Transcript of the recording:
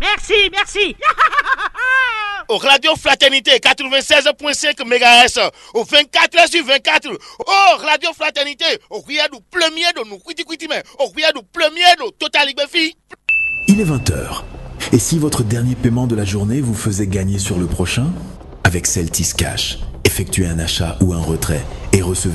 Merci. Au Radio Fraternité 96.5 MHz, au 24h/24. Oh, Radio Fraternité, au regard du premier de nous, au regard du premier de Total Liberté. Il est 20h. Et si votre dernier paiement de la journée vous faisait gagner sur le prochain? Avec Celtis Cash, effectuez un achat ou un retrait et recevez